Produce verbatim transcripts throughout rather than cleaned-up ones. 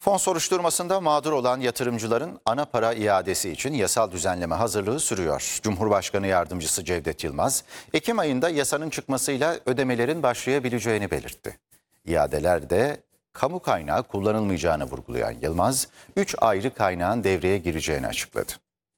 Fon soruşturmasında mağdur olan yatırımcıların ana para iadesi için yasal düzenleme hazırlığı sürüyor. Cumhurbaşkanı Yardımcısı Cevdet Yılmaz, Ekim ayında yasanın çıkmasıyla ödemelerin başlayabileceğini belirtti. İadelerde kamu kaynağı kullanılmayacağını vurgulayan Yılmaz, üç ayrı kaynağın devreye gireceğini açıkladı.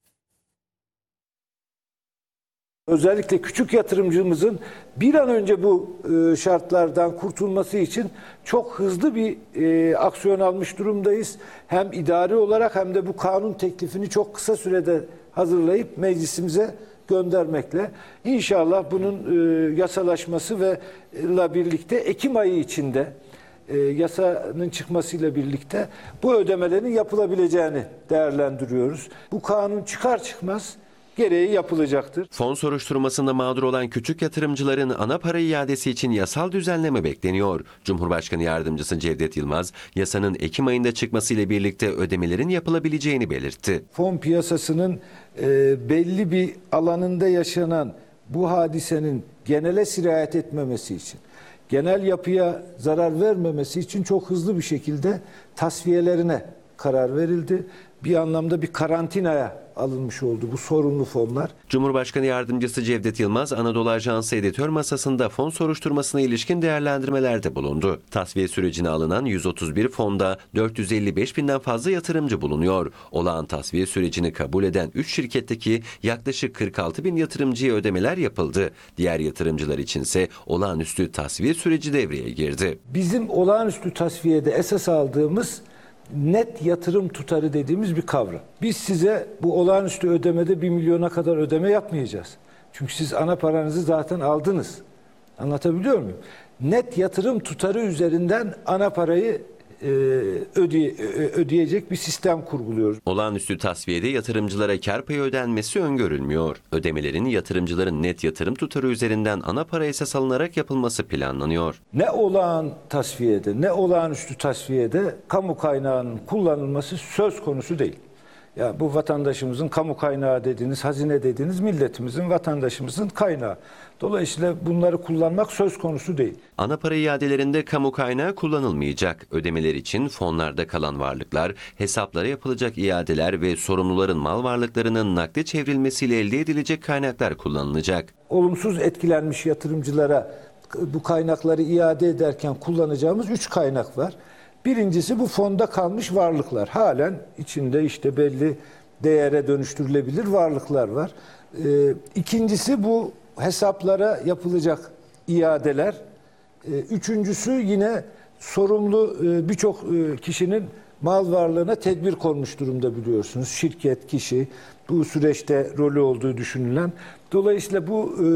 Özellikle küçük yatırımcımızın bir an önce bu şartlardan kurtulması için çok hızlı bir e, aksiyon almış durumdayız. Hem idari olarak hem de bu kanun teklifini çok kısa sürede hazırlayıp meclisimize göndermekle. İnşallah bunun e, yasalaşması ve ile birlikte Ekim ayı içinde e, yasanın çıkmasıyla birlikte bu ödemelerin yapılabileceğini değerlendiriyoruz. Bu kanun çıkar çıkmaz gereği yapılacaktır. Fon soruşturmasında mağdur olan küçük yatırımcıların ana para iadesi için yasal düzenleme bekleniyor. Cumhurbaşkanı Yardımcısı Cevdet Yılmaz, yasanın Ekim ayında çıkmasıyla birlikte ödemelerin yapılabileceğini belirtti. Fon piyasasının e, belli bir alanında yaşanan bu hadisenin genele sirayet etmemesi için, genel yapıya zarar vermemesi için çok hızlı bir şekilde tasfiyelerine karar verildi. Bir anlamda bir karantinaya alınmış oldu bu sorunlu fonlar. Cumhurbaşkanı Yardımcısı Cevdet Yılmaz, Anadolu Ajansı editör masasında fon soruşturmasına ilişkin değerlendirmelerde bulundu. Tasfiye sürecine alınan yüz otuz bir fonda dört yüz elli beş binden fazla yatırımcı bulunuyor. Olağan tasfiye sürecini kabul eden üç şirketteki yaklaşık kırk altı bin yatırımcıya ödemeler yapıldı. Diğer yatırımcılar içinse olağanüstü tasfiye süreci devreye girdi. Bizim olağanüstü tasfiyede esas aldığımız net yatırım tutarı dediğimiz bir kavram. Biz size bu olağanüstü ödemede bir milyona kadar ödeme yapmayacağız. Çünkü siz ana paranızı zaten aldınız. Anlatabiliyor muyum? Net yatırım tutarı üzerinden ana parayı e, öde, ödeyecek bir sistem kurguluyoruz. Olağanüstü tasfiyede yatırımcılara kar payı ödenmesi öngörülmüyor. Ödemelerin yatırımcıların net yatırım tutarı üzerinden ana para esas alınarak yapılması planlanıyor. Ne olağan tasfiyede ne olağanüstü tasfiyede kamu kaynağının kullanılması söz konusu değil. Ya bu vatandaşımızın kamu kaynağı dediğiniz, hazine dediğiniz milletimizin, vatandaşımızın kaynağı. Dolayısıyla bunları kullanmak söz konusu değil. Ana para iadelerinde kamu kaynağı kullanılmayacak. Ödemeler için fonlarda kalan varlıklar, hesaplara yapılacak iadeler ve sorumluların mal varlıklarının nakde çevrilmesiyle elde edilecek kaynaklar kullanılacak. Olumsuz etkilenmiş yatırımcılara bu kaynakları iade ederken kullanacağımız üç kaynak var. Birincisi bu fonda kalmış varlıklar. Halen içinde işte belli değere dönüştürülebilir varlıklar var. Ee, ikincisi bu hesaplara yapılacak iadeler. Ee, üçüncüsü yine sorumlu e, birçok e, kişinin mal varlığına tedbir konmuş durumda biliyorsunuz. Şirket, kişi bu süreçte rolü olduğu düşünülen. Dolayısıyla bu e,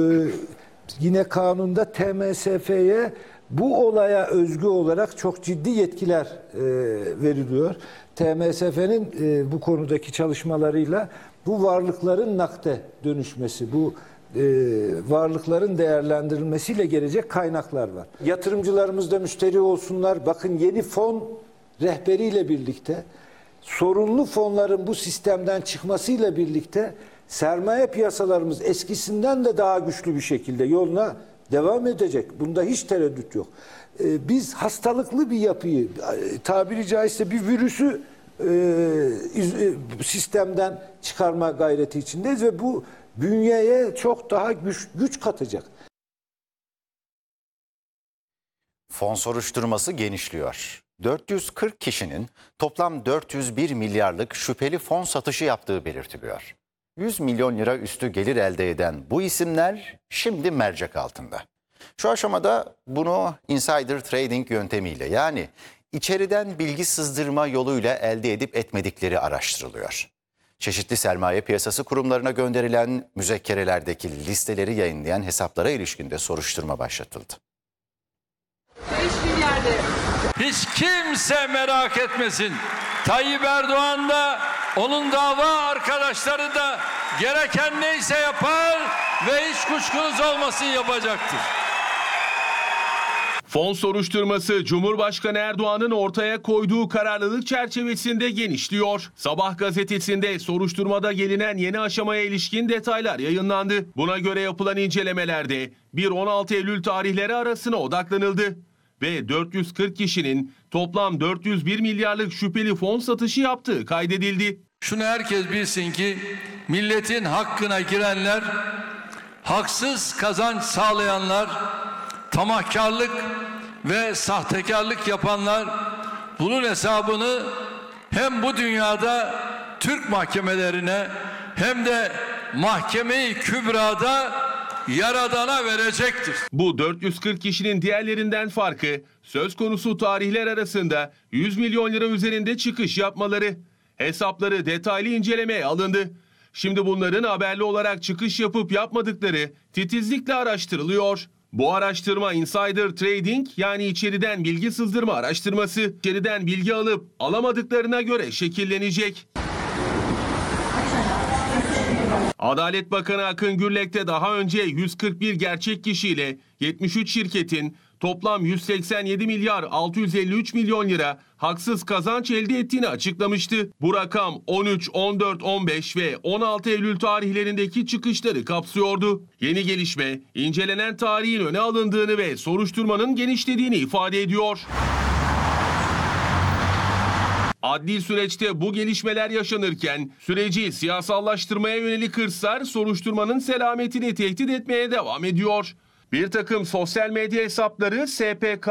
yine kanunda T M S F'ye bu olaya özgü olarak çok ciddi yetkiler e, veriliyor. T M S F'nin e, bu konudaki çalışmalarıyla bu varlıkların nakde dönüşmesi, bu e, varlıkların değerlendirilmesiyle gelecek kaynaklar var. Yatırımcılarımız da müşteri olsunlar. Bakın yeni fon rehberiyle birlikte sorunlu fonların bu sistemden çıkmasıyla birlikte sermaye piyasalarımız eskisinden de daha güçlü bir şekilde yoluna devam edecek. Bunda hiç tereddüt yok. Ee, biz hastalıklı bir yapıyı, tabiri caizse bir virüsü e, sistemden çıkarma gayreti içindeyiz ve bu bünyeye çok daha güç, güç katacak. Fon soruşturması genişliyor. dört yüz kırk kişinin toplam dört yüz bir milyarlık şüpheli fon satışı yaptığı belirtiliyor. yüz milyon lira üstü gelir elde eden bu isimler şimdi mercek altında. Şu aşamada bunu insider trading yöntemiyle, yani içeriden bilgi sızdırma yoluyla elde edip etmedikleri araştırılıyor. Çeşitli sermaye piyasası kurumlarına gönderilen müzekkerelerdeki listeleri yayınlayan hesaplara ilişkin de soruşturma başlatıldı. Hiç kimse merak etmesin. Tayyip Erdoğan da onun dava arkadaşları da gereken neyse yapar ve hiç kuşkunuz olmasın yapacaktır. Fon soruşturması Cumhurbaşkanı Erdoğan'ın ortaya koyduğu kararlılık çerçevesinde genişliyor. Sabah gazetesinde soruşturmada gelinen yeni aşamaya ilişkin detaylar yayınlandı. Buna göre yapılan incelemelerde bir on altı Eylül tarihleri arasına odaklanıldı. ve dört yüz kırk kişinin toplam dört yüz bir milyarlık şüpheli fon satışı yaptığı kaydedildi. Şunu herkes bilsin ki milletin hakkına girenler, haksız kazanç sağlayanlar, tamahkarlık ve sahtekarlık yapanlar bunun hesabını hem bu dünyada Türk mahkemelerine hem de Mahkeme-i Kübra'da Yaradan'a verecektir. Bu dört yüz kırk kişinin diğerlerinden farkı söz konusu tarihler arasında yüz milyon lira üzerinde çıkış yapmaları. Hesapları detaylı incelemeye alındı. Şimdi bunların haberli olarak çıkış yapıp yapmadıkları titizlikle araştırılıyor. Bu araştırma insider trading, yani içeriden bilgi sızdırma araştırması. İçeriden bilgi alıp alamadıklarına göre şekillenecek. Adalet Bakanı Akın Gürlek de daha önce yüz kırk bir gerçek kişiyle yetmiş üç şirketin toplam yüz seksen yedi milyar altı yüz elli üç milyon lira haksız kazanç elde ettiğini açıklamıştı. Bu rakam on üç, on dört, on beş ve on altı Eylül tarihlerindeki çıkışları kapsıyordu. Yeni gelişme, incelenen tarihin öne alındığını ve soruşturmanın genişlediğini ifade ediyor. Adli süreçte bu gelişmeler yaşanırken süreci siyasallaştırmaya yönelik hırslar soruşturmanın selametini tehdit etmeye devam ediyor. Bir takım sosyal medya hesapları S P K